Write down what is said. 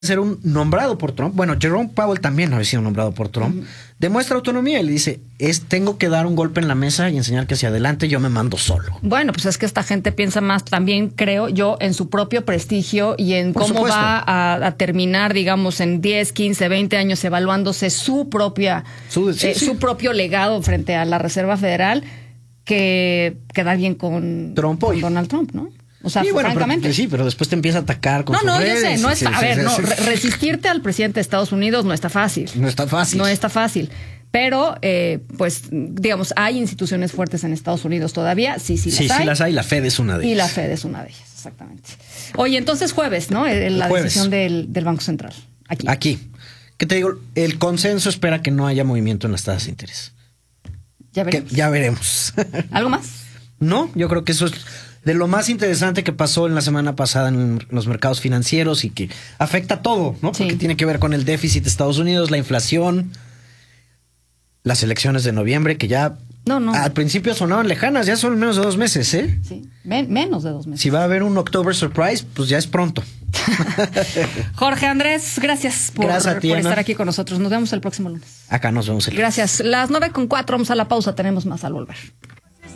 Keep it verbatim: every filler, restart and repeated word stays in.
ser un nombrado por Trump. Bueno, Jerome Powell también había sido nombrado por Trump. Uh-huh. Demuestra autonomía y le dice, es, tengo que dar un golpe en la mesa y enseñar que hacia adelante yo me mando solo. Bueno, pues es que esta gente piensa más también, creo yo, en su propio prestigio y en por cómo supuesto. va a, a terminar, digamos, en diez, quince, veinte años evaluándose su propia, su, sí, eh, sí. su propio legado frente a la Reserva Federal, que queda bien con, Trump con Donald Trump, ¿no? O sea, sí, bueno, francamente. Pero, sí, pero después te empieza a atacar con No, sus no, redes, yo sé, no sí, está, sí, a ver, sí, no, sí. re resistirte al presidente de Estados Unidos no está fácil. No está fácil. No está fácil. Pero, eh, pues, digamos, hay instituciones fuertes en Estados Unidos todavía. Sí, sí, sí, las hay. sí las hay. La Fed es una de ellas. Y la Fed es una de ellas, exactamente. Oye, entonces jueves, ¿no? La jueves. decisión del, del Banco Central. Aquí. Aquí. ¿Qué te digo? El consenso espera que no haya movimiento en las tasas de interés. Ya veremos. Que, ya veremos. ¿Algo más? No, yo creo que eso es de lo más interesante que pasó en la semana pasada en los mercados financieros y que afecta a todo, ¿no? Porque sí. tiene que ver con el déficit de Estados Unidos, la inflación, las elecciones de noviembre, que ya no, no. al principio sonaban lejanas, ya son menos de dos meses, ¿eh? Sí, Men menos de dos meses. Si va a haber un October Surprise, pues ya es pronto. Jorge Andrés, gracias por, gracias a ti, por Ana. estar aquí con nosotros. Nos vemos el próximo lunes. Acá nos vemos el lunes. Gracias. Las nueve con cuatro, vamos a la pausa, tenemos más al volver.